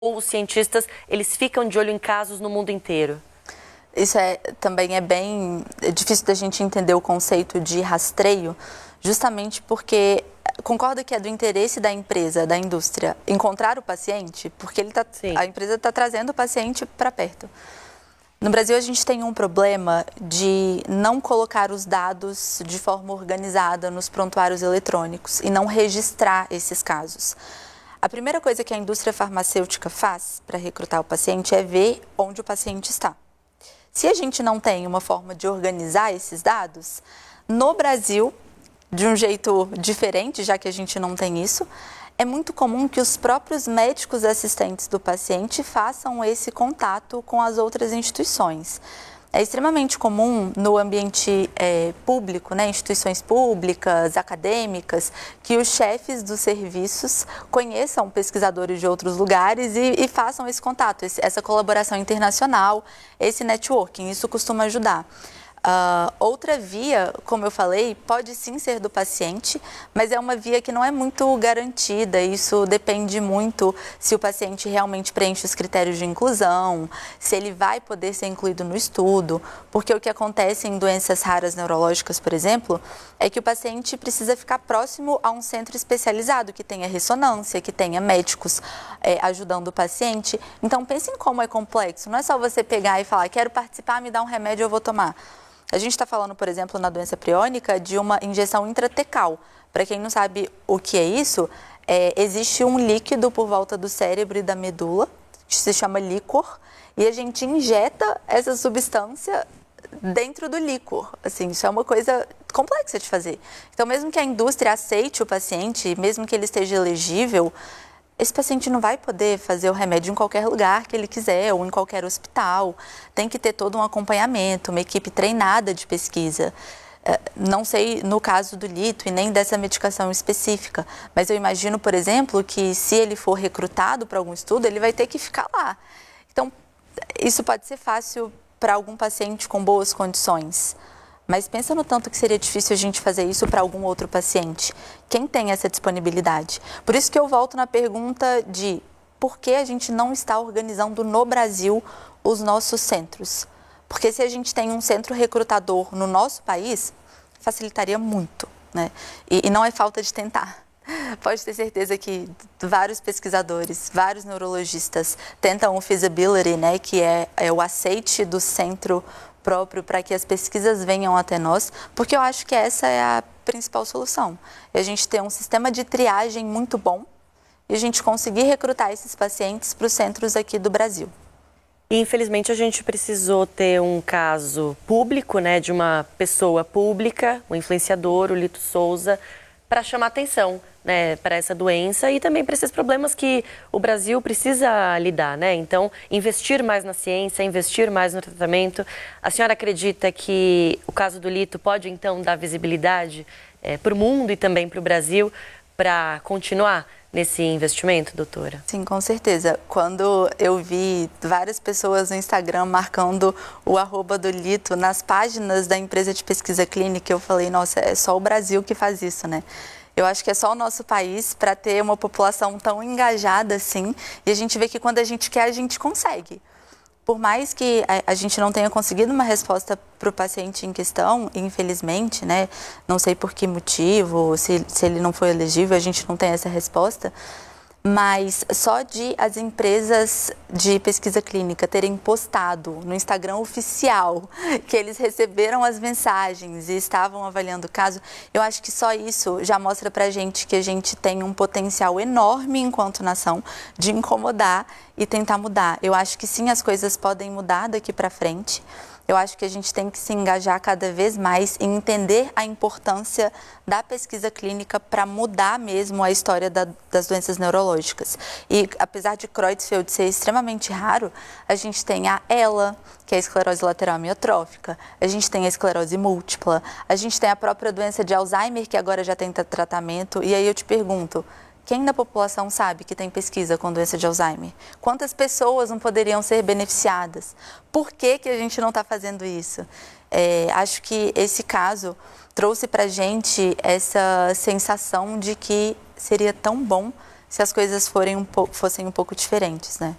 ou os cientistas, eles ficam de olho em casos no mundo inteiro? Isso também é bem difícil da gente entender o conceito de rastreio, justamente porque concordo que é do interesse da empresa, da indústria, encontrar o paciente, porque a empresa está trazendo o paciente para perto. No Brasil, a gente tem um problema de não colocar os dados de forma organizada nos prontuários eletrônicos e não registrar esses casos. A primeira coisa que a indústria farmacêutica faz para recrutar o paciente é ver onde o paciente está. Se a gente não tem uma forma de organizar esses dados, no Brasil, de um jeito diferente, já que a gente não tem isso, é muito comum que os próprios médicos assistentes do paciente façam esse contato com as outras instituições. É extremamente comum no ambiente público, né, instituições públicas, acadêmicas, que os chefes dos serviços conheçam pesquisadores de outros lugares e façam esse contato, essa colaboração internacional, esse networking, isso costuma ajudar. Outra via, como eu falei, pode sim ser do paciente, mas é uma via que não é muito garantida. Isso depende muito se o paciente realmente preenche os critérios de inclusão, se ele vai poder ser incluído no estudo, porque o que acontece em doenças raras neurológicas, por exemplo, é que o paciente precisa ficar próximo a um centro especializado, que tenha ressonância, que tenha médicos ajudando o paciente. Então, pense em como é complexo. Não é só você pegar e falar, quero participar, me dá um remédio, eu vou tomar. A gente está falando, por exemplo, na doença priônica, de uma injeção intratecal. Para quem não sabe o que é isso, existe um líquido por volta do cérebro e da medula, que se chama líquor, e a gente injeta essa substância dentro do líquor. Assim, isso é uma coisa complexa de fazer. Então, mesmo que a indústria aceite o paciente, mesmo que ele esteja elegível, esse paciente não vai poder fazer o remédio em qualquer lugar que ele quiser ou em qualquer hospital. Tem que ter todo um acompanhamento, uma equipe treinada de pesquisa. Não sei no caso do lito e nem dessa medicação específica, mas eu imagino, por exemplo, que se ele for recrutado para algum estudo, ele vai ter que ficar lá. Então, isso pode ser fácil para algum paciente com boas condições. Mas pensa no tanto que seria difícil a gente fazer isso para algum outro paciente. Quem tem essa disponibilidade? Por isso que eu volto na pergunta de por que a gente não está organizando no Brasil os nossos centros? Porque se a gente tem um centro recrutador no nosso país, facilitaria muito, né? E não é falta de tentar. Pode ter certeza que vários pesquisadores, vários neurologistas tentam o feasibility, né, que é o aceite do centro próprio para que as pesquisas venham até nós, porque eu acho que essa é a principal solução. É a gente ter um sistema de triagem muito bom e a gente conseguir recrutar esses pacientes para os centros aqui do Brasil. E, infelizmente, a gente precisou ter um caso público, né, de uma pessoa pública, um influenciador, o Lito Souza, para chamar atenção, né, para essa doença e também para esses problemas que o Brasil precisa lidar, né? Então, investir mais na ciência, investir mais no tratamento. A senhora acredita que o caso do Lito pode, então, dar visibilidade para o mundo e também para o Brasil para continuar nesse investimento, doutora? Sim, com certeza. Quando eu vi várias pessoas no Instagram marcando o @ do Lito nas páginas da empresa de pesquisa clínica, eu falei, nossa, é só o Brasil que faz isso, né? Eu acho que é só o nosso país para ter uma população tão engajada assim, e a gente vê que quando a gente quer, a gente consegue. Por mais que a gente não tenha conseguido uma resposta para o paciente em questão, infelizmente, né? Não sei por que motivo, se ele não foi elegível, a gente não tem essa resposta. Mas só de as empresas de pesquisa clínica terem postado no Instagram oficial que eles receberam as mensagens e estavam avaliando o caso, eu acho que só isso já mostra pra gente que a gente tem um potencial enorme enquanto nação de incomodar e tentar mudar. Eu acho que sim, as coisas podem mudar daqui pra frente. Eu acho que a gente tem que se engajar cada vez mais em entender a importância da pesquisa clínica para mudar mesmo a história das doenças neurológicas. E apesar de Creutzfeldt ser extremamente raro, a gente tem a ELA, que é a esclerose lateral amiotrófica, a gente tem a esclerose múltipla, a gente tem a própria doença de Alzheimer, que agora já tem tratamento. E aí eu te pergunto, quem da população sabe que tem pesquisa com doença de Alzheimer? Quantas pessoas não poderiam ser beneficiadas? Por que a gente não está fazendo isso? Acho que esse caso trouxe para a gente essa sensação de que seria tão bom se as coisas fossem um pouco diferentes, né?